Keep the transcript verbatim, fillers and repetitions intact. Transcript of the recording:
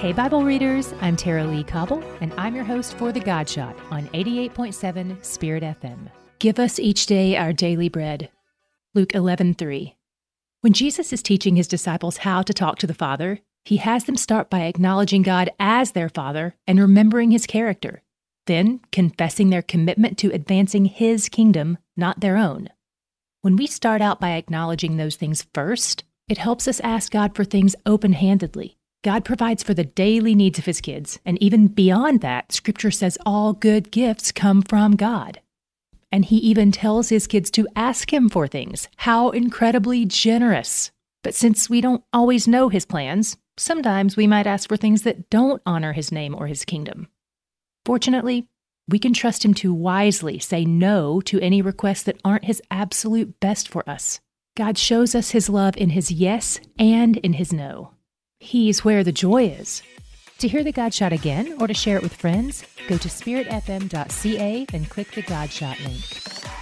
Hey Bible readers, I'm Tara Lee Cobble, and I'm your host for The God Shot on eighty-eight point seven Spirit F M. Give us each day our daily bread. Luke eleven three. When Jesus is teaching his disciples how to talk to the Father, he has them start by acknowledging God as their Father and remembering his character, then confessing their commitment to advancing his kingdom, not their own. When we start out by acknowledging those things first, it helps us ask God for things open-handedly. God provides for the daily needs of his kids, and even beyond that, Scripture says all good gifts come from God. And he even tells his kids to ask him for things. How incredibly generous! But since we don't always know his plans, sometimes we might ask for things that don't honor his name or his kingdom. Fortunately, we can trust him to wisely say no to any requests that aren't his absolute best for us. God shows us his love in his yes and in his no. He's where the joy is. To hear The God Shot again or to share it with friends, go to spirit f m dot c a and click the God Shot link.